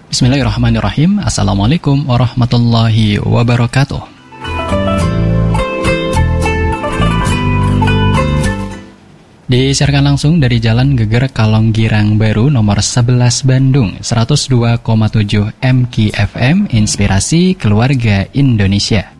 Bismillahirrahmanirrahim. Assalamualaikum warahmatullahi wabarakatuh. Disiarkan langsung dari Jalan Geger Kalong Girang Baru nomor 11 Bandung, 102,7 MKFM, Inspirasi Keluarga Indonesia.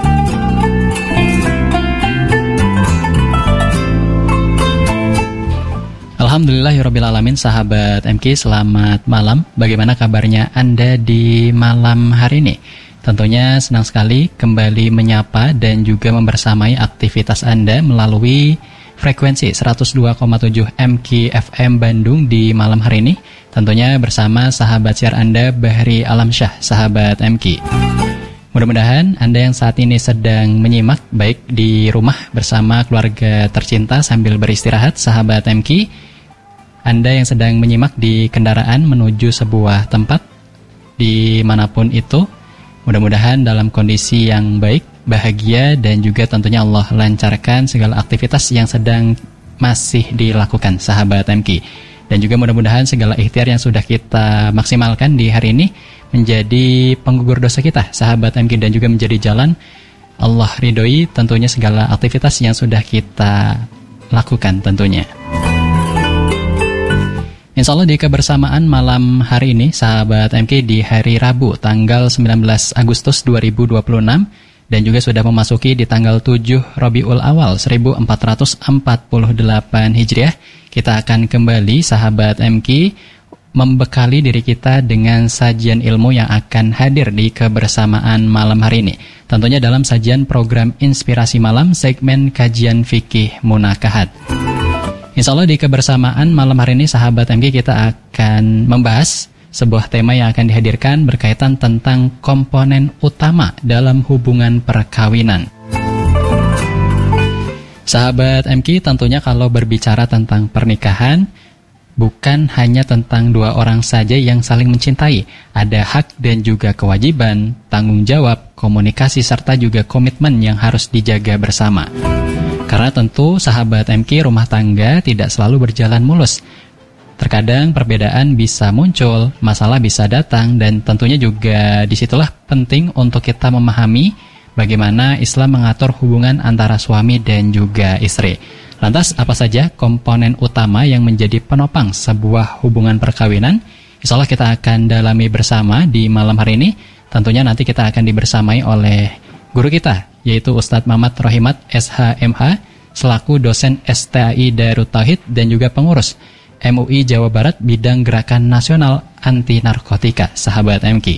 Alhamdulillahirrabbilalamin, sahabat MK, selamat malam. Bagaimana kabarnya Anda di malam hari ini? Tentunya senang sekali kembali menyapa dan juga membersamai aktivitas Anda melalui frekuensi 102,7 MKFM Bandung di malam hari ini. Tentunya bersama sahabat siar Anda, Bahri Alamsyah, sahabat MK. Mudah-mudahan Anda yang saat ini sedang menyimak baik di rumah bersama keluarga tercinta sambil beristirahat, sahabat MK. Anda yang sedang menyimak di kendaraan menuju sebuah tempat dimanapun itu, mudah-mudahan dalam kondisi yang baik, bahagia, dan juga tentunya Allah lancarkan segala aktivitas yang sedang masih dilakukan, sahabat MK. Dan juga mudah-mudahan segala ikhtiar yang sudah kita maksimalkan di hari ini menjadi penggugur dosa kita, sahabat MK, dan juga menjadi jalan Allah ridhoi tentunya segala aktivitas yang sudah kita lakukan tentunya. Insya Allah di kebersamaan malam hari ini, sahabat MK, di hari Rabu tanggal 19 Agustus 2026 dan juga sudah memasuki di tanggal 7 Rabiul Awal 1448 Hijriah, kita akan kembali, sahabat MK, membekali diri kita dengan sajian ilmu yang akan hadir di kebersamaan malam hari ini. Tentunya dalam sajian program Inspirasi Malam segmen Kajian Fikih Munakahat. Insya Allah di kebersamaan malam hari ini, sahabat MK, kita akan membahas sebuah tema yang akan dihadirkan berkaitan tentang komponen utama dalam hubungan perkawinan. Sahabat MK, tentunya kalau berbicara tentang pernikahan, bukan hanya tentang dua orang saja yang saling mencintai. Ada hak dan juga kewajiban, tanggung jawab, komunikasi, serta juga komitmen yang harus dijaga bersama. Karena tentu, sahabat MK, rumah tangga tidak selalu berjalan mulus. Terkadang perbedaan bisa muncul, masalah bisa datang, dan tentunya juga disitulah penting untuk kita memahami bagaimana Islam mengatur hubungan antara suami dan juga istri. Lantas, apa saja komponen utama yang menjadi penopang sebuah hubungan perkawinan? Insya Allah kita akan dalami bersama di malam hari ini. Tentunya nanti kita akan dibersamai oleh guru kita, yaitu Ustadz Mamat Rohimat SHMH, selaku dosen STAI Darut Tauhid dan juga pengurus MUI Jawa Barat bidang Gerakan Nasional Anti Narkotika, sahabat MK.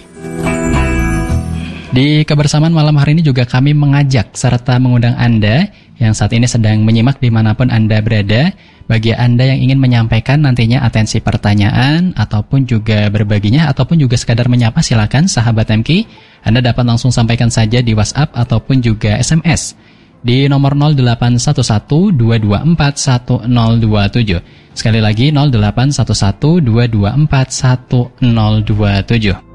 Di kebersamaan malam hari ini juga kami mengajak serta mengundang Anda yang saat ini sedang menyimak dimanapun Anda berada. Bagi Anda yang ingin menyampaikan nantinya atensi pertanyaan ataupun juga berbaginya ataupun juga sekadar menyapa, silakan sahabat MK. Anda dapat langsung sampaikan saja di WhatsApp ataupun juga SMS di nomor 0811-224-1027. Sekali lagi 0811-224-1027.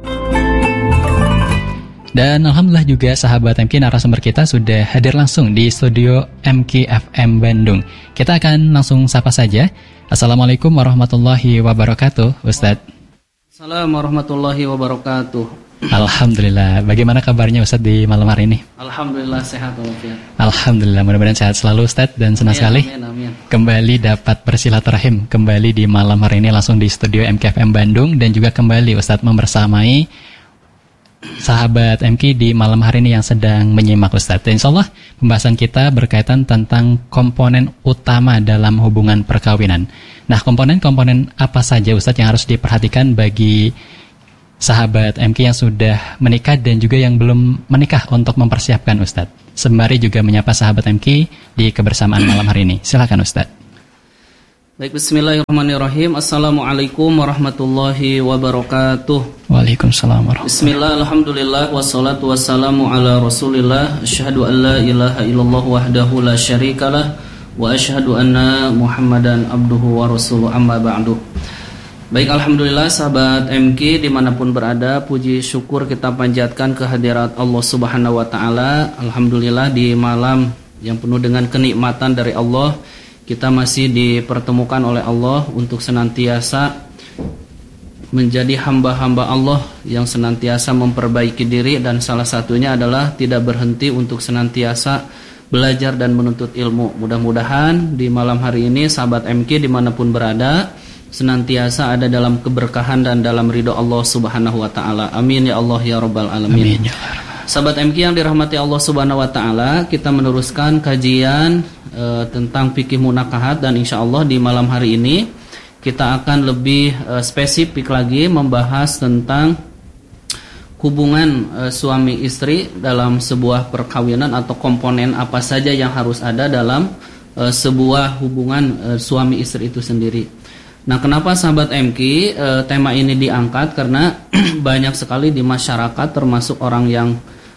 Dan alhamdulillah juga sahabat MK, narasumber kita sudah hadir langsung di studio MKFM Bandung. Kita akan langsung sapa saja. Assalamualaikum warahmatullahi wabarakatuh, Ustadz. Assalamualaikum warahmatullahi wabarakatuh. Alhamdulillah. Bagaimana kabarnya Ustadz di malam hari ini? Alhamdulillah sehat walafiat. Alhamdulillah, mudah-mudahan sehat selalu Ustadz, dan senang sekali kembali dapat bersilaturahim kembali di malam hari ini langsung di studio MKFM Bandung, dan juga kembali Ustadz membersamai sahabat MK di malam hari ini yang sedang menyimak Ustadz. Dan insya Allah pembahasan kita berkaitan tentang komponen utama dalam hubungan perkawinan. Nah, komponen-komponen apa saja Ustadz yang harus diperhatikan bagi sahabat MK yang sudah menikah dan juga yang belum menikah untuk mempersiapkan Ustadz? Sembari juga menyapa sahabat MK di kebersamaan malam hari ini. Silakan Ustadz. Baik, bismillahirrahmanirrahim. Assalamualaikum warahmatullahi wabarakatuh. Waalaikumsalam warahmatullahi wabarakatuh. Bismillah, alhamdulillah, wassalatu wassalamu ala rasulillah. Asyhadu an la ilaha illallah wahdahu la syarikalah, wa asyhadu anna muhammadan abduhu wa rasuluh, amma ba'du. Baik, alhamdulillah sahabat MK dimanapun berada, puji syukur kita panjatkan kehadirat Allah subhanahu wa ta'ala. Alhamdulillah di malam yang penuh dengan kenikmatan dari Allah, kita masih dipertemukan oleh Allah untuk senantiasa menjadi hamba-hamba Allah yang senantiasa memperbaiki diri, dan salah satunya adalah tidak berhenti untuk senantiasa belajar dan menuntut ilmu. Mudah-mudahan di malam hari ini sahabat MK dimanapun berada senantiasa ada dalam keberkahan dan dalam ridho Allah Subhanahu wa taala. Amin ya Allah ya rabbal alamin. Amin, ya. Sahabat MK yang dirahmati Allah Subhanahu wa taala, kita meneruskan kajian tentang fikih munakahat, dan insyaallah di malam hari ini kita akan lebih spesifik lagi membahas tentang hubungan suami istri dalam sebuah perkawinan, atau komponen apa saja yang harus ada dalam sebuah hubungan suami istri itu sendiri. Nah, kenapa sahabat MK tema ini diangkat? Karena banyak sekali di masyarakat, termasuk orang yang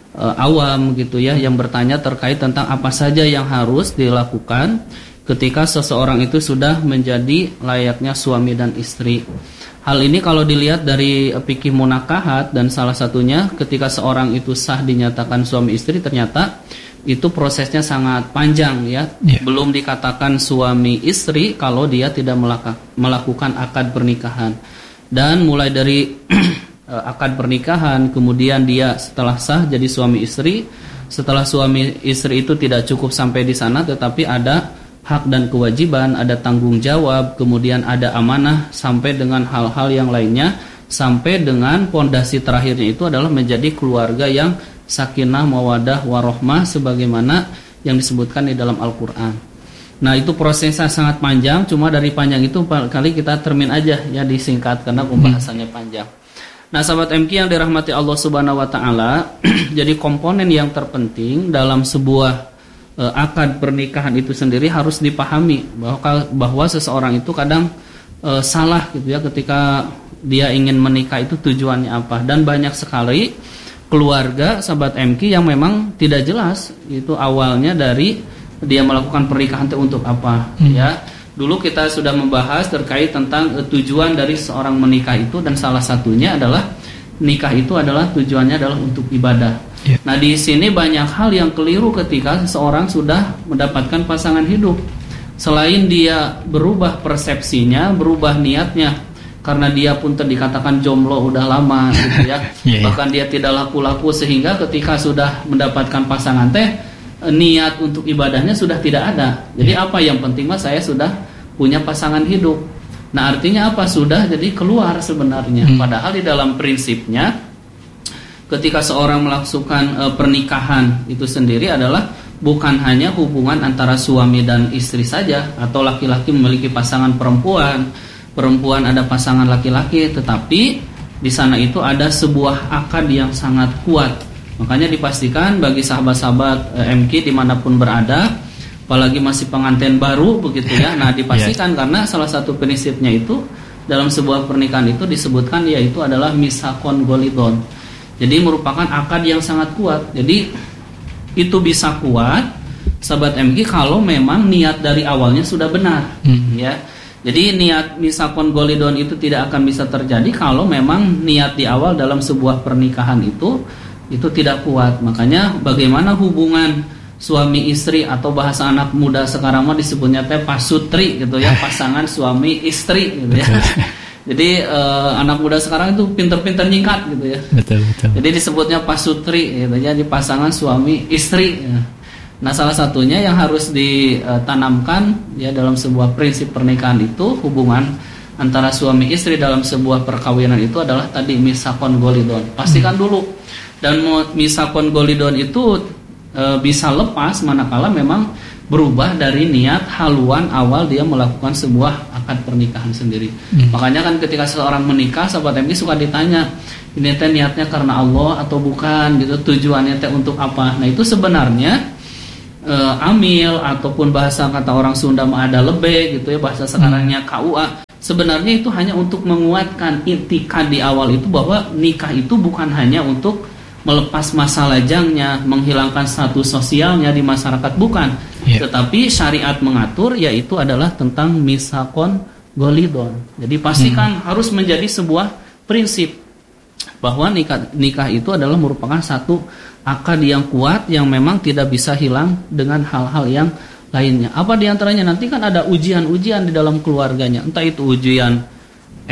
awam gitu ya, yang bertanya terkait tentang apa saja yang harus dilakukan ketika seseorang itu sudah menjadi layaknya suami dan istri. Hal ini kalau dilihat dari fikih munakahat, dan salah satunya ketika seorang itu sah dinyatakan suami istri, ternyata itu prosesnya sangat panjang ya. Belum dikatakan suami istri kalau dia tidak melakukan akad pernikahan. Dan mulai dari akad pernikahan, kemudian dia setelah sah jadi suami istri. Setelah suami istri itu tidak cukup sampai di sana, tetapi ada hak dan kewajiban, ada tanggung jawab, kemudian ada amanah, sampai dengan hal-hal yang lainnya, sampai dengan pondasi terakhirnya itu adalah menjadi keluarga yang sakinah, mawadah, warohmah, sebagaimana yang disebutkan di dalam Al-Quran. Nah, itu prosesnya sangat panjang. Cuma dari panjang itu kali kita termin aja ya, disingkat karena pembahasannya panjang. Nah, sahabat MK yang dirahmati Allah Subhanahu wa taala, jadi komponen yang terpenting dalam sebuah akad pernikahan itu sendiri harus dipahami bahwa seseorang itu kadang salah gitu ya ketika dia ingin menikah, itu tujuannya apa. Dan banyak sekali keluarga sahabat MK yang memang tidak jelas itu awalnya dari dia melakukan pernikahan itu untuk apa ya. Dulu kita sudah membahas terkait tentang tujuan dari seorang menikah itu, dan salah satunya adalah nikah itu adalah tujuannya adalah untuk ibadah. Nah, di sini banyak hal yang keliru ketika seseorang sudah mendapatkan pasangan hidup. Selain dia berubah persepsinya, berubah niatnya, karena dia pun dikatakan jomblo udah lama gitu ya. Bahkan dia tidak laku-laku, sehingga ketika sudah mendapatkan pasangan niat untuk ibadahnya sudah tidak ada. Jadi apa yang penting mah saya sudah punya pasangan hidup. Nah, artinya apa? Sudah jadi keluar sebenarnya. Padahal di dalam prinsipnya ketika seorang melakukan pernikahan itu sendiri adalah bukan hanya hubungan antara suami dan istri saja, atau laki-laki memiliki pasangan perempuan ada pasangan laki-laki, tetapi di sana itu ada sebuah akad yang sangat kuat. Makanya dipastikan bagi sahabat-sahabat MK dimanapun berada, apalagi masih pengantin baru begitu ya. Nah, dipastikan karena salah satu prinsipnya itu dalam sebuah pernikahan itu disebutkan, yaitu adalah misakon golidon. Jadi merupakan akad yang sangat kuat. Jadi itu bisa kuat sahabat MK kalau memang niat dari awalnya sudah benar ya. Jadi niat misakon golidon itu tidak akan bisa terjadi kalau memang niat di awal dalam sebuah pernikahan itu tidak kuat. Makanya bagaimana hubungan suami istri, atau bahasa anak muda sekarang mah disebutnya pasutri gitu ya, pasangan suami istri gitu ya. Jadi anak muda sekarang itu pinter-pinter nyingkat gitu ya. Betul. Jadi disebutnya pasutri gitu ya, di pasangan suami istri. Nah, salah satunya yang harus ditanamkan ya dalam sebuah prinsip pernikahan itu, hubungan antara suami istri dalam sebuah perkawinan itu adalah tadi misakon golidon. Pastikan dulu. Dan misakon golidon itu bisa lepas manakala memang berubah dari niat haluan awal dia melakukan sebuah akad pernikahan sendiri. Makanya kan ketika seseorang menikah, sahabat MK suka ditanya, ini teh niatnya karena Allah atau bukan gitu, tujuannya teh untuk apa. Nah, itu sebenarnya amil ataupun bahasa kata orang Sunda mah ada lebe gitu ya, bahasa sekarangnya KUA. Sebenarnya itu hanya untuk menguatkan itikad di awal itu bahwa nikah itu bukan hanya untuk melepas masa lajangnya, menghilangkan status sosialnya di masyarakat, bukan. Tetapi syariat mengatur yaitu adalah tentang misakon golidon. Jadi pastikan harus menjadi sebuah prinsip bahwa nikah itu adalah merupakan satu akad yang kuat yang memang tidak bisa hilang dengan hal-hal yang lainnya. Apa diantaranya? Nanti kan ada ujian-ujian di dalam keluarganya, entah itu ujian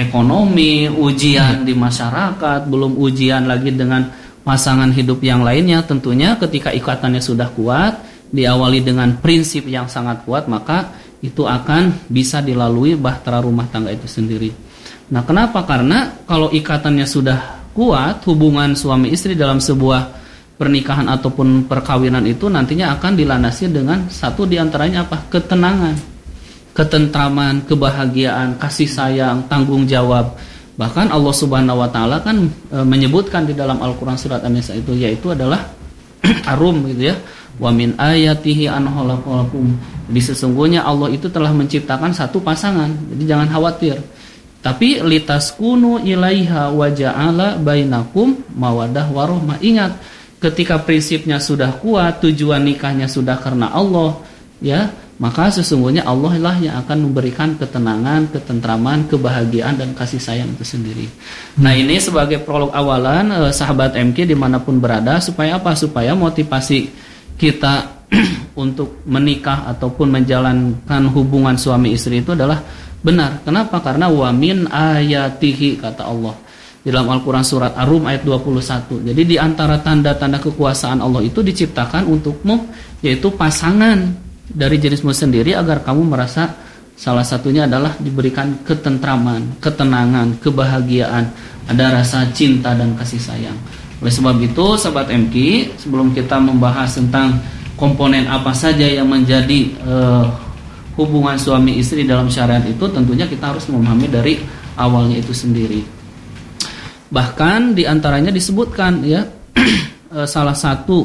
ekonomi, ujian di masyarakat, belum ujian lagi dengan pasangan hidup yang lainnya. Tentunya ketika ikatannya sudah kuat, diawali dengan prinsip yang sangat kuat, maka itu akan bisa dilalui bahtera rumah tangga itu sendiri. Nah, kenapa? Karena kalau ikatannya sudah kuat, hubungan suami istri dalam sebuah pernikahan ataupun perkawinan itu nantinya akan dilandasi dengan satu diantaranya apa? Ketenangan, ketentraman, kebahagiaan, kasih sayang, tanggung jawab. Bahkan Allah Subhanahu wa taala kan menyebutkan di dalam Al-Qur'an surat An-Nisa itu, yaitu adalah Ar-Rum gitu ya. Wa min ayatihi an khalaqakum. Jadi sesungguhnya Allah itu telah menciptakan satu pasangan. Jadi jangan khawatir. Tapi litaskunu ilaiha wa ja'ala bainakum mawaddah warahmah. Ingat, ketika prinsipnya sudah kuat, tujuan nikahnya sudah karena Allah, ya, maka sesungguhnya Allah lah yang akan memberikan ketenangan, ketentraman, kebahagiaan dan kasih sayang itu sendiri. Nah, ini sebagai prolog awalan sahabat MK dimanapun berada, supaya apa? Supaya motivasi kita untuk menikah ataupun menjalankan hubungan suami istri itu adalah benar. Kenapa? Karena wa min ayatihi, kata Allah di dalam Al-Quran surat Ar-Rum ayat 21. Jadi di antara tanda-tanda kekuasaan Allah itu diciptakan untukmu, yaitu pasangan dari jenismu sendiri, agar kamu merasa salah satunya adalah diberikan ketentraman, ketenangan, kebahagiaan, ada rasa cinta dan kasih sayang. Oleh sebab itu, sahabat MK, sebelum kita membahas tentang komponen apa saja yang menjadi hubungan suami istri dalam syariat itu, tentunya kita harus memahami dari awalnya itu sendiri. Bahkan diantaranya disebutkan ya salah satu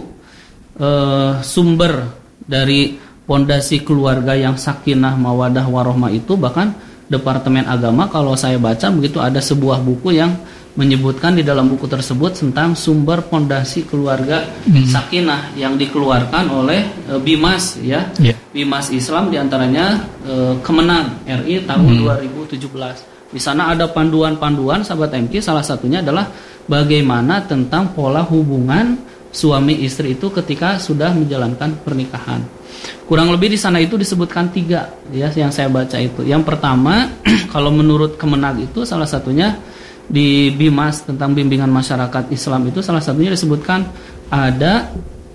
sumber dari pondasi keluarga yang sakinah mawadah warohmah itu, bahkan Departemen Agama kalau saya baca begitu, ada sebuah buku yang menyebutkan di dalam buku tersebut tentang sumber pondasi keluarga sakinah yang dikeluarkan oleh Bimas ya, Bimas Islam, diantaranya Kemenang RI tahun 2017. Di sana ada panduan-panduan sahabat MK, salah satunya adalah bagaimana tentang pola hubungan suami istri itu ketika sudah menjalankan pernikahan. Kurang lebih di sana itu disebutkan 3 ya yang saya baca itu. Yang pertama kalau menurut Kemenag itu salah satunya di Bimas tentang bimbingan masyarakat Islam itu salah satunya disebutkan ada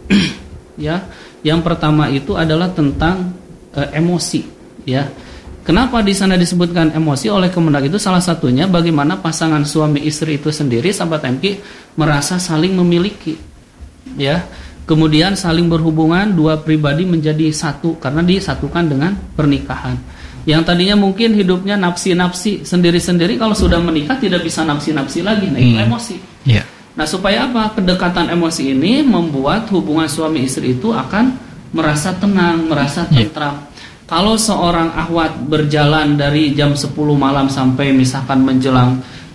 ya, yang pertama itu adalah tentang emosi ya. Kenapa di sana disebutkan emosi oleh Kemenag itu? Salah satunya bagaimana pasangan suami istri itu sendiri sahabat MK merasa saling memiliki ya. Kemudian saling berhubungan, dua pribadi menjadi satu karena disatukan dengan pernikahan. Yang tadinya mungkin hidupnya nafsi-nafsi sendiri-sendiri, kalau sudah menikah tidak bisa nafsi-nafsi lagi. Nah, itu emosi. Nah, supaya apa? Kedekatan emosi ini membuat hubungan suami istri itu akan merasa tenang, merasa tentram. Kalau seorang akhwat berjalan dari jam 10 malam sampai misalkan menjelang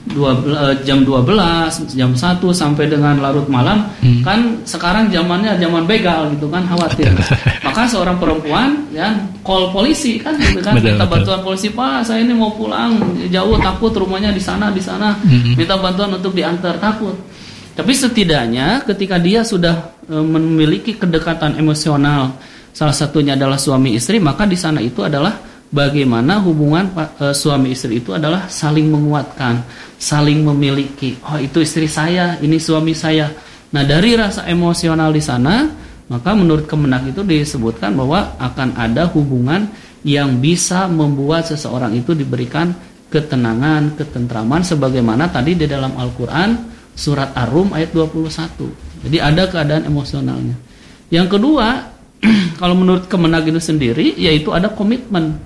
jam 12, jam 1 sampai dengan larut malam, kan sekarang zamannya zaman begal gitu kan, khawatir. Maka seorang perempuan ya call polisi kan gitu kan, minta bantuan polisi, "Pak, saya ini mau pulang jauh, takut rumahnya di sana, minta bantuan untuk diantar, takut." Tapi setidaknya ketika dia sudah memiliki kedekatan emosional, salah satunya adalah suami istri, maka di sana itu adalah bagaimana hubungan suami istri itu adalah saling menguatkan, saling memiliki. Oh, itu istri saya, ini suami saya. Nah, dari rasa emosional di sana, maka menurut Kemenag itu disebutkan bahwa akan ada hubungan yang bisa membuat seseorang itu diberikan ketenangan, ketentraman, sebagaimana tadi di dalam Al-Quran surat Ar-Rum ayat 21. Jadi ada keadaan emosionalnya. Yang kedua, kalau menurut Kemenag itu sendiri, yaitu ada komitmen.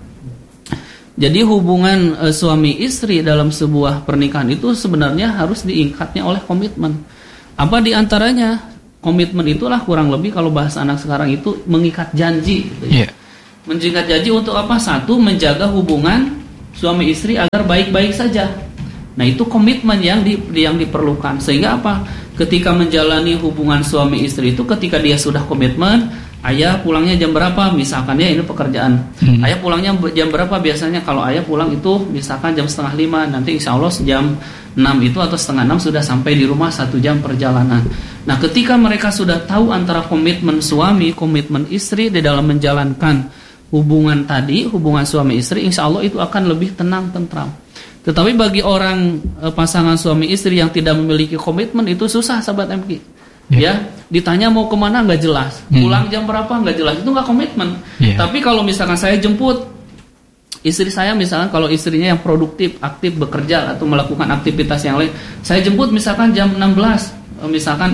Jadi hubungan suami istri dalam sebuah pernikahan itu sebenarnya harus diikatnya oleh komitmen. Apa diantaranya? Komitmen itulah kurang lebih kalau bahasa anak sekarang itu mengikat janji gitu ya. Mengikat janji untuk apa? Satu, menjaga hubungan suami istri agar baik-baik saja. Nah, itu komitmen yang diperlukan. Sehingga apa? Ketika menjalani hubungan suami istri itu, ketika dia sudah komitmen, ayah pulangnya jam berapa? Misalkan ya ini pekerjaan. Ayah pulangnya jam berapa biasanya? Kalau ayah pulang itu misalkan jam 4:30, nanti insya Allah jam 6 itu atau 5:30 sudah sampai di rumah, 1 jam perjalanan. Nah, ketika mereka sudah tahu antara komitmen suami, komitmen istri di dalam menjalankan hubungan tadi, hubungan suami istri, insya Allah itu akan lebih tenang, tentram. Tetapi bagi orang pasangan suami istri yang tidak memiliki komitmen itu susah, sahabat MQ. Ya, ditanya mau kemana nggak jelas, pulang jam berapa nggak jelas, itu nggak komitmen. Tapi kalau misalkan saya jemput istri saya, misalkan kalau istrinya yang produktif, aktif bekerja atau melakukan aktivitas yang lain, saya jemput misalkan jam 16, misalkan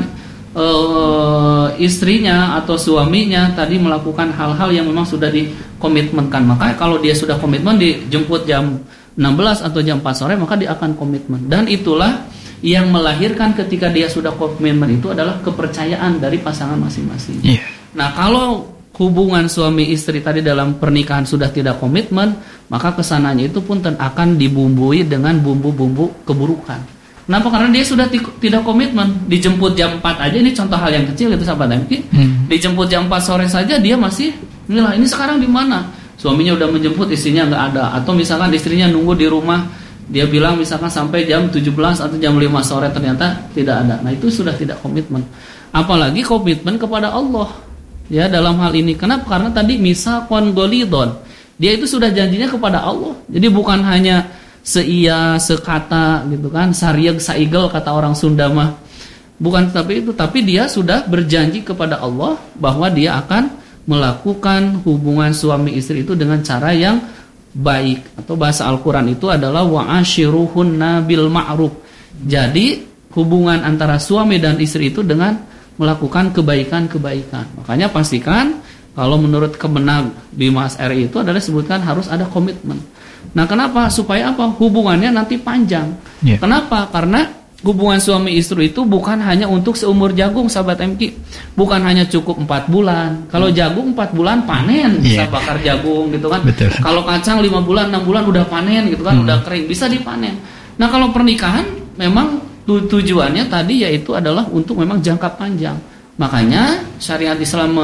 istrinya atau suaminya tadi melakukan hal-hal yang memang sudah dikomitmenkan, maka kalau dia sudah komitmen dijemput jam 16 atau jam 4 sore, maka dia akan komitmen. Dan itulah yang melahirkan ketika dia sudah komitmen itu adalah kepercayaan dari pasangan masing-masing. Nah, kalau hubungan suami istri tadi dalam pernikahan sudah tidak komitmen, maka kesananya itu pun akan dibumbui dengan bumbu-bumbu keburukan. Kenapa? Karena dia sudah tidak komitmen. Dijemput jam 4 aja, ini contoh hal yang kecil itu sahabat MQ. Dijemput jam 4 sore saja dia masih milah, ini sekarang di mana? Suaminya udah menjemput, istrinya nggak ada. Atau misalkan istrinya nunggu di rumah, dia bilang misalkan sampai jam 17 atau jam 5 sore ternyata tidak ada. Nah, itu sudah tidak komitmen. Apalagi komitmen kepada Allah. Ya, dalam hal ini kenapa? Karena tadi misaqon golidon, dia itu sudah janjinya kepada Allah. Jadi bukan hanya seia sekata gitu kan, sarieg saigel kata orang Sunda mah. Bukan tapi itu, tapi dia sudah berjanji kepada Allah bahwa dia akan melakukan hubungan suami istri itu dengan cara yang baik, atau bahasa Al-Qur'an itu adalah wa'ashiruhunna bil ma'ruf. Jadi hubungan antara suami dan istri itu dengan melakukan kebaikan-kebaikan. Makanya pastikan kalau menurut Kemenag Bimas RI itu adalah sebutkan harus ada komitmen. Nah, kenapa? Supaya apa? Hubungannya nanti panjang. Kenapa? Karena hubungan suami istri itu bukan hanya untuk seumur jagung, sahabat MQ. Bukan hanya cukup 4 bulan. Kalau jagung 4 bulan panen, bisa bakar jagung gitu kan. Betul. Kalau kacang 5 bulan, 6 bulan udah panen gitu kan, udah kering, bisa dipanen. Nah, kalau pernikahan memang tujuannya tadi yaitu adalah untuk memang jangka panjang. Makanya syariat Islam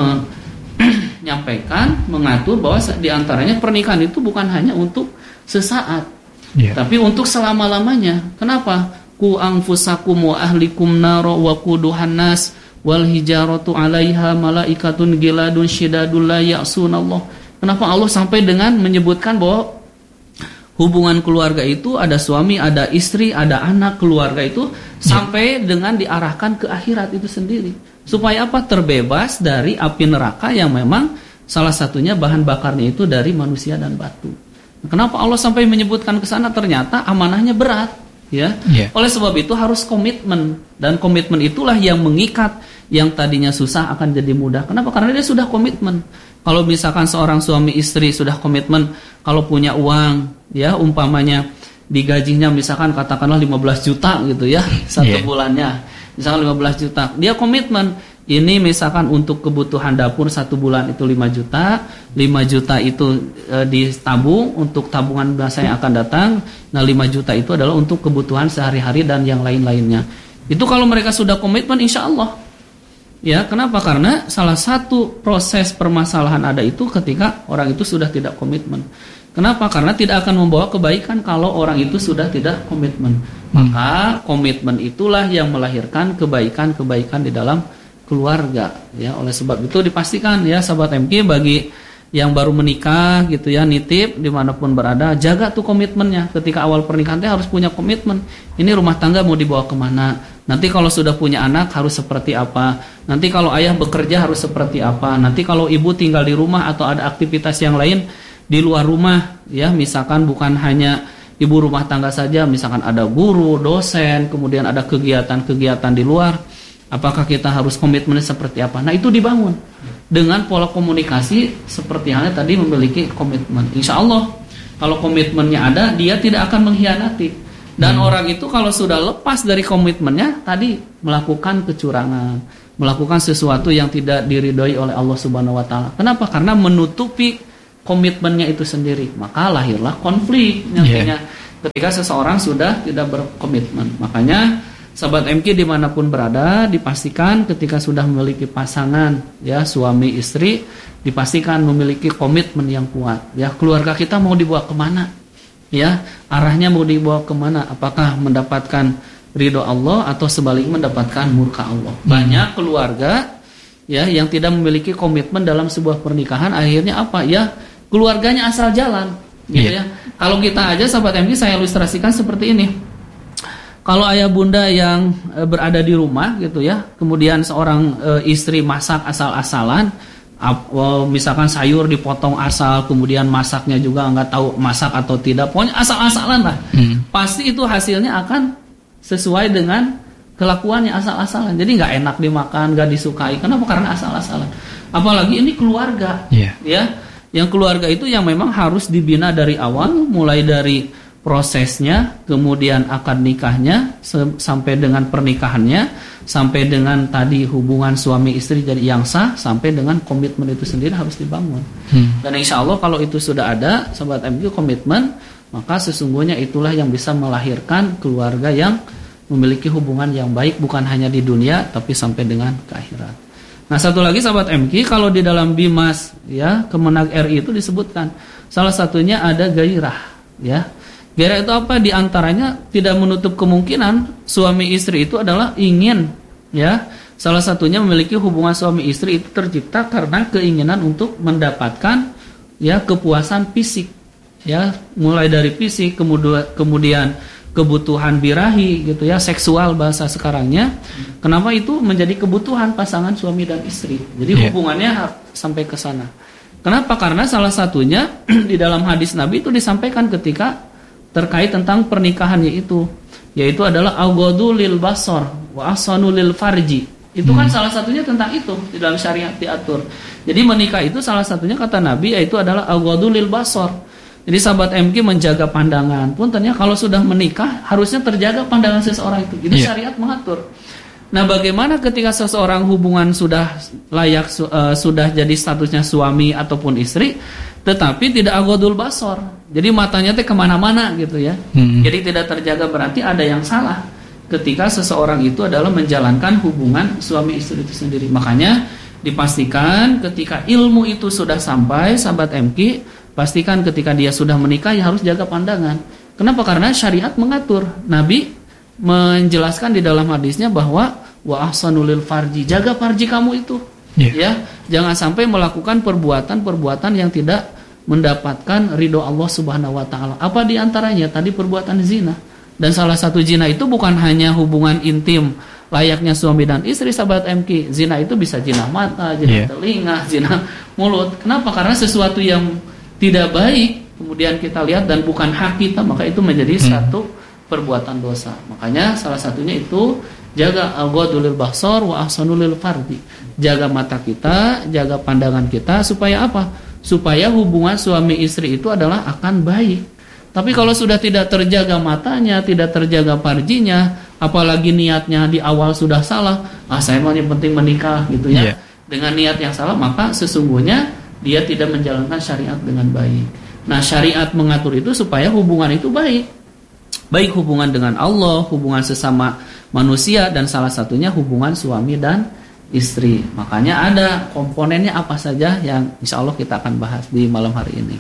menyampaikan, mengatur bahwa diantaranya pernikahan itu bukan hanya untuk sesaat, tapi untuk selama-lamanya. Kenapa? Ku anfusakum wa ahlikum naro wa quduhan nas wal hijaratu 'alaiha malaikatun giladun syidadul la ya'sunallah. Kenapa Allah sampai dengan menyebutkan bahwa hubungan keluarga itu ada suami, ada istri, ada anak, keluarga itu sampai dengan diarahkan ke akhirat itu sendiri. Supaya apa? Terbebas dari api neraka yang memang salah satunya bahan bakarnya itu dari manusia dan batu. Kenapa Allah sampai menyebutkan ke sana? Ternyata amanahnya berat, ya. Oleh sebab itu harus komitmen, dan komitmen itulah yang mengikat, yang tadinya susah akan jadi mudah. Kenapa? Karena dia sudah komitmen. Kalau misalkan seorang suami istri sudah komitmen, kalau punya uang, ya umpamanya digajinya misalkan katakanlah 15 juta gitu ya, satu bulannya, misalkan 15 juta, dia komitmen, ini misalkan untuk kebutuhan dapur 1 bulan itu 5 juta, 5 juta itu ditabung untuk tabungan masa yang akan datang, nah 5 juta itu adalah untuk kebutuhan sehari-hari dan yang lain-lainnya. Itu kalau mereka sudah komitmen, insya Allah. Ya, kenapa? Karena salah satu proses permasalahan ada itu ketika orang itu sudah tidak komitmen. Kenapa? Karena tidak akan membawa kebaikan kalau orang itu sudah tidak komitmen. Maka komitmen itulah yang melahirkan kebaikan-kebaikan di dalam keluarga. Ya, oleh sebab itu dipastikan ya sahabat MQ, bagi yang baru menikah gitu ya, nitip dimanapun berada, jaga tuh komitmennya. Ketika awal pernikahan harus punya komitmen. Ini rumah tangga mau dibawa kemana? Nanti kalau sudah punya anak harus seperti apa? Nanti kalau ayah bekerja harus seperti apa? Nanti kalau ibu tinggal di rumah atau ada aktivitas yang lain di luar rumah, ya misalkan bukan hanya ibu rumah tangga saja, misalkan ada guru, dosen, kemudian ada kegiatan-kegiatan di luar. Apakah kita harus komitmennya seperti apa? Nah, itu dibangun dengan pola komunikasi seperti halnya tadi memiliki komitmen. Insya Allah kalau komitmennya ada, dia tidak akan mengkhianati. Dan orang itu kalau sudah lepas dari komitmennya tadi melakukan kecurangan, melakukan sesuatu yang tidak diridhoi oleh Allah Subhanahu wa taala. Kenapa? Karena menutupi komitmennya itu sendiri. Maka lahirlah konflik nantinya ketika seseorang sudah tidak berkomitmen. Makanya sahabat MQ dimanapun berada, dipastikan ketika sudah memiliki pasangan, ya suami istri, dipastikan memiliki komitmen yang kuat. Ya, keluarga kita mau dibawa kemana? Ya, arahnya mau dibawa kemana? Apakah mendapatkan ridho Allah atau sebaliknya mendapatkan murka Allah? Banyak keluarga ya yang tidak memiliki komitmen dalam sebuah pernikahan, akhirnya apa? Ya, keluarganya asal jalan. gitu ya. Kalau kita aja sahabat MG, saya ilustrasikan seperti ini. Kalau ayah bunda yang berada di rumah gitu ya, kemudian seorang istri masak asal-asalan, misalkan sayur dipotong asal, kemudian masaknya juga nggak tahu masak atau tidak, pokoknya asal-asalan lah. Pasti itu hasilnya akan sesuai dengan kelakuannya asal-asalan. Jadi nggak enak dimakan, nggak disukai. Kenapa? Karena asal-asalan. Apalagi ini keluarga, ya. Yang keluarga itu yang memang harus dibina dari awal, mulai dari prosesnya, kemudian akad nikahnya, sampai dengan pernikahannya, sampai dengan tadi hubungan suami istri jadi yang sah, sampai dengan komitmen itu sendiri harus dibangun. Dan insya Allah kalau itu sudah ada, sahabat MQ, komitmen, maka sesungguhnya itulah yang bisa melahirkan keluarga yang memiliki hubungan yang baik, bukan hanya di dunia, tapi sampai dengan ke akhirat. Nah, satu lagi sahabat MQ, kalau di dalam Bimas ya Kemenag RI itu disebutkan salah satunya ada gairah, ya. Gairah itu apa? Di antaranya tidak menutup kemungkinan suami istri itu adalah ingin, ya, salah satunya memiliki hubungan suami istri itu tercipta karena keinginan untuk mendapatkan ya kepuasan fisik, ya, mulai dari fisik, kemudian kebutuhan birahi gitu ya, seksual bahasa sekarangnya. Kenapa itu menjadi kebutuhan pasangan suami dan istri? Jadi hubungannya sampai ke sana. Kenapa? Karena salah satunya di dalam hadis Nabi itu disampaikan ketika terkait tentang pernikahannya itu, yaitu adalah aghaddu lil basar wa ahsanu lil farji. Itu kan salah satunya tentang itu di dalam syariat diatur. Jadi menikah itu salah satunya kata Nabi yaitu adalah aghaddu lil basar. Jadi sahabat MG menjaga pandangan. Pun ternyata kalau sudah menikah harusnya terjaga pandangan seseorang itu. Itu syariat mengatur. Nah, bagaimana ketika seseorang hubungan sudah layak sudah jadi statusnya suami ataupun istri, tetapi tidak aghadul basar. Jadi matanya teh kemana-mana gitu ya. Jadi tidak terjaga, berarti ada yang salah ketika seseorang itu adalah menjalankan hubungan suami istri itu sendiri. Makanya dipastikan ketika ilmu itu sudah sampai, sahabat MQ, pastikan ketika dia sudah menikah ya harus jaga pandangan. Kenapa? Karena syariat mengatur. Nabi menjelaskan di dalam hadisnya bahwa wa ahsanul lil farji, jaga farji kamu itu. Ya, jangan sampai melakukan perbuatan-perbuatan yang tidak mendapatkan ridho Allah Subhanahu wa taala. Apa di antaranya? Tadi perbuatan zina. Dan salah satu zina itu bukan hanya hubungan intim layaknya suami dan istri, sahabat MQ. Zina itu bisa zina mata, zina telinga, zina mulut. Kenapa? Karena sesuatu yang tidak baik kemudian kita lihat dan bukan hak kita, maka itu menjadi satu perbuatan dosa. Makanya salah satunya itu jaga al-ghadulil basar wa ahsanul fardi. Jaga mata kita, jaga pandangan kita, supaya apa? Supaya hubungan suami istri itu adalah akan baik. Tapi kalau sudah tidak terjaga matanya, tidak terjaga farjinya, apalagi niatnya di awal sudah salah, saya mau yang penting menikah gitu ya. Dengan niat yang salah, maka sesungguhnya dia tidak menjalankan syariat dengan baik. Nah, syariat mengatur itu supaya hubungan itu baik. Baik hubungan dengan Allah, hubungan sesama manusia, dan salah satunya hubungan suami dan istri. Makanya ada komponennya apa saja yang insya Allah kita akan bahas di malam hari ini.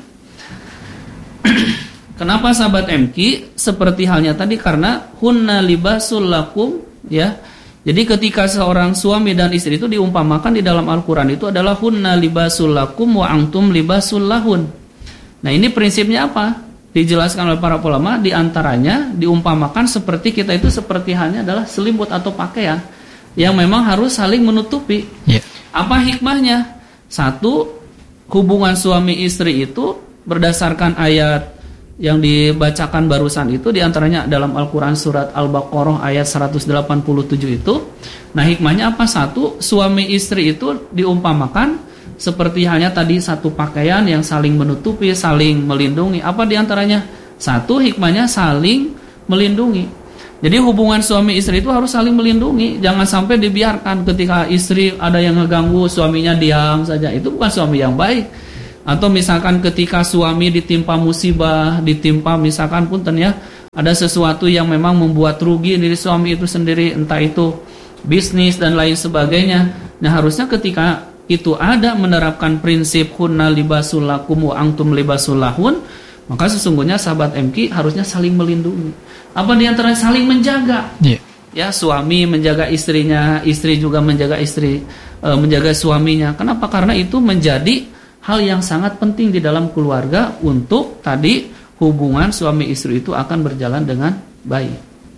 Kenapa sahabat MQ? Seperti halnya tadi, karena hunna libasul lakum, ya. Jadi ketika seorang suami dan istri itu diumpamakan di dalam Al-Quran itu adalah hunna libasul lakum wa antum libasul lahun. Nah, ini prinsipnya apa? Dijelaskan oleh para ulama, di antaranya diumpamakan seperti kita itu seperti halnya adalah selimut atau pakaian yang memang harus saling menutupi. Apa hikmahnya? Satu, hubungan suami istri itu berdasarkan ayat yang dibacakan barusan itu, diantaranya dalam Al-Quran surat Al-Baqarah ayat 187 itu. Nah, hikmahnya apa? Satu, suami istri itu diumpamakan seperti halnya tadi satu pakaian yang saling menutupi, saling melindungi. Apa diantaranya? Satu, hikmahnya saling melindungi. Jadi hubungan suami istri itu harus saling melindungi. Jangan sampai dibiarkan ketika istri ada yang ngeganggu, suaminya diam saja. Itu bukan suami yang baik. Atau misalkan ketika suami ditimpa musibah, ditimpa misalkan punten ya, ada sesuatu yang memang membuat rugi diri suami itu sendiri, entah itu bisnis dan lain sebagainya. Nah, harusnya ketika itu ada menerapkan prinsip hunna libasul lakum wa antum libasul lahun, maka sesungguhnya sahabat MQ harusnya saling melindungi. Apa diantara saling menjaga? Ya, suami menjaga istrinya, istri juga menjaga menjaga suaminya. Kenapa? Karena itu menjadi hal yang sangat penting di dalam keluarga untuk tadi hubungan suami istri itu akan berjalan dengan baik.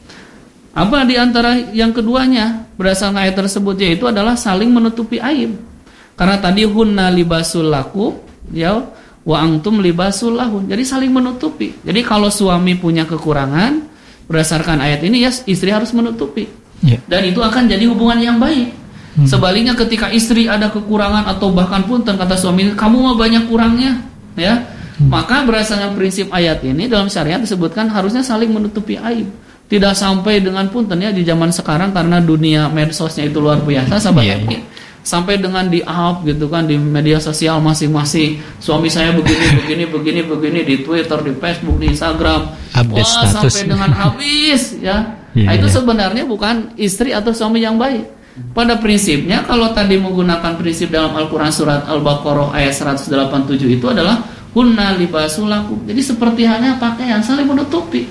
Apa di antara yang keduanya berdasarkan ayat tersebut, yaitu adalah saling menutupi aib. Karena tadi hunna libasul lakum ya wa antum libasul lahun. Jadi saling menutupi. Jadi kalau suami punya kekurangan berdasarkan ayat ini ya istri harus menutupi. Dan itu akan jadi hubungan yang baik. Sebaliknya ketika istri ada kekurangan atau bahkan punten kata suami kamu mah banyak kurangnya ya, maka berdasarkan prinsip ayat ini dalam syariat disebutkan harusnya saling menutupi aib. Tidak sampai dengan punten ya di zaman sekarang karena dunia medsosnya itu luar biasa sahabat sampai dengan di up gitu kan di media sosial masing-masing, suami saya begini di Twitter, di Facebook, di Instagram, wah sampai dengan habis ya. Nah, itu sebenarnya bukan istri atau suami yang baik. Pada prinsipnya kalau tadi menggunakan prinsip dalam Al-Quran surat Al-Baqarah ayat 187 itu adalah hunna libasul lakum. Jadi seperti halnya pakaian saling menutupi.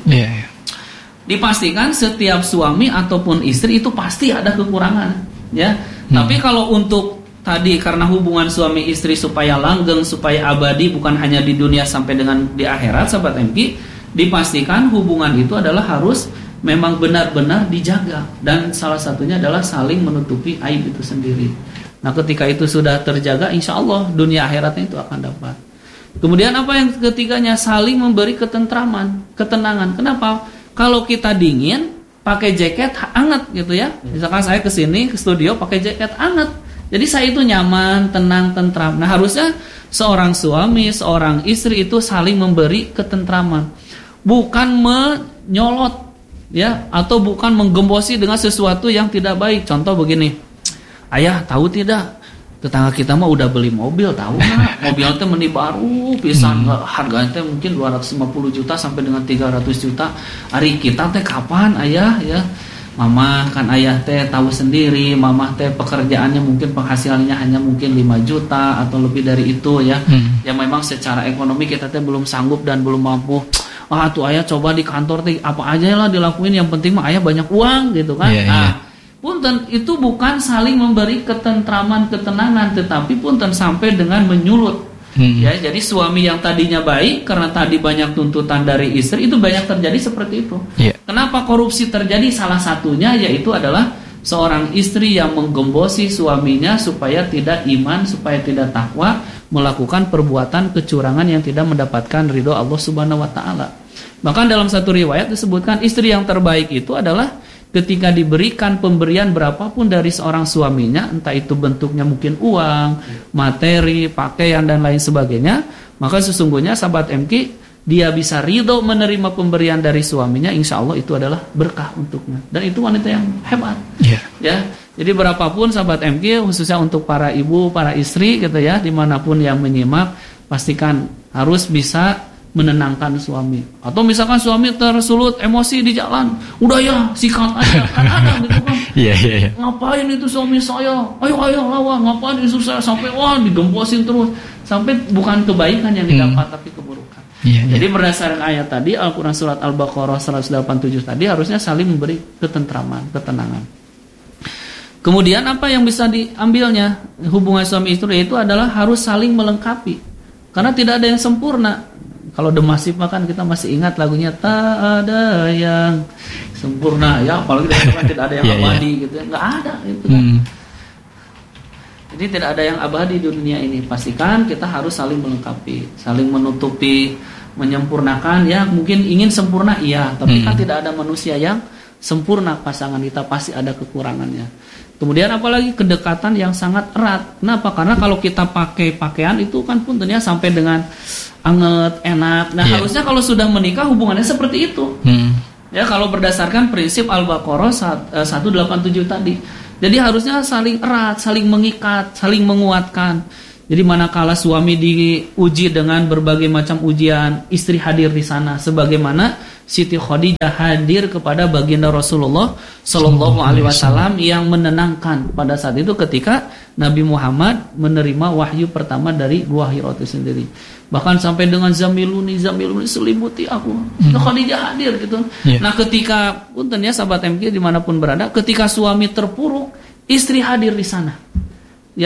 Dipastikan setiap suami ataupun istri itu pasti ada kekurangan ya. Tapi kalau untuk tadi karena hubungan suami istri supaya langgeng, supaya abadi bukan hanya di dunia sampai dengan di akhirat sahabat MK, dipastikan hubungan itu adalah harus memang benar-benar dijaga dan salah satunya adalah saling menutupi aib itu sendiri. Nah, ketika itu sudah terjaga, insya Allah dunia akhiratnya itu akan dapat. Kemudian apa yang ketiganya? Saling memberi ketentraman, ketenangan. Kenapa? Kalau kita dingin, pakai jaket hangat gitu ya. Misalkan saya kesini ke studio pakai jaket hangat, jadi saya itu nyaman, tenang, tentram. Nah, harusnya seorang suami, seorang istri itu saling memberi ketentraman, bukan menyolot. Ya, atau bukan menggembosi dengan sesuatu yang tidak baik. Contoh begini, ayah tahu tidak, tetangga kita mah udah beli mobil, tahu nggak? Mobil teh meni baru, pisan harganya teh mungkin 250 juta sampai dengan 300 juta. Hari kita teh kapan ayah ya? Mama kan ayah teh tahu sendiri, mama teh pekerjaannya mungkin penghasilannya hanya mungkin 5 juta atau lebih dari itu ya. Ya memang secara ekonomi kita teh belum sanggup dan belum mampu. Wah tuh ayah coba di kantor teh apa aja lah dilakuin, yang penting mah ayah banyak uang gitu kan. Punten itu bukan saling memberi ketentraman, ketenangan, tetapi punten sampai dengan menyulut. Ya, jadi suami yang tadinya baik karena tadi banyak tuntutan dari istri itu banyak terjadi seperti itu. Kenapa korupsi terjadi? Salah satunya yaitu adalah seorang istri yang menggembosi suaminya supaya tidak iman, supaya tidak takwa, melakukan perbuatan kecurangan yang tidak mendapatkan ridho Allah Subhanahu wa taala. Bahkan dalam satu riwayat disebutkan istri yang terbaik itu adalah ketika diberikan pemberian berapapun dari seorang suaminya, entah itu bentuknya mungkin uang, materi, pakaian dan lain sebagainya, maka sesungguhnya sahabat MK dia bisa ridho menerima pemberian dari suaminya, insya Allah itu adalah berkah untuknya. Dan itu wanita yang hebat. Ya, jadi berapapun sahabat MK, khususnya untuk para ibu, para istri gitu ya, dimanapun yang menyimak, pastikan harus bisa menenangkan suami. Atau misalkan suami tersulut emosi di jalan, udah ya sikat aja, kan ada gitu kan. Ngapain itu suami saya? Ayo lawan, ngapain istri saya sampai wah digembosin terus, sampai bukan kebaikan yang didapat tapi keburukan. Jadi berdasarkan ayat tadi Al-Quran surat Al-Baqarah 187 tadi harusnya saling memberi ketentraman, ketenangan. Kemudian apa yang bisa diambilnya hubungan suami istri itu adalah harus saling melengkapi, karena tidak ada yang sempurna. Kalau Demasif kan kita masih ingat lagunya tak ada yang sempurna ya, apalagi kan tidak ada yang abadi gitu ya, nggak ada itu kan. Jadi tidak ada yang abadi di dunia ini. Pastikan kita harus saling melengkapi, saling menutupi, menyempurnakan ya. Mungkin ingin sempurna iya, tapi kan tidak ada manusia yang sempurna, pasangan kita pasti ada kekurangannya. Kemudian apalagi kedekatan yang sangat erat. Kenapa? Karena kalau kita pakai pakaian itu kan pun tentunya sampai dengan anget, enak. Nah harusnya kalau sudah menikah hubungannya seperti itu. Ya kalau berdasarkan prinsip Al-Baqarah 187 tadi. Jadi harusnya saling erat, saling mengikat, saling menguatkan. Jadi manakala suami diuji dengan berbagai macam ujian, istri hadir di sana. Sebagaimana Siti Khadijah hadir kepada baginda Rasulullah Sallallahu Alaihi Wasallam yang menenangkan pada saat itu ketika Nabi Muhammad menerima wahyu pertama dari Gua Hira itu sendiri. Bahkan sampai dengan zamiluni selimuti aku. Khadijah hadir gitu. Nah ketika punten ya sahabat MK dimanapun berada, ketika suami terpuruk, istri hadir di sana.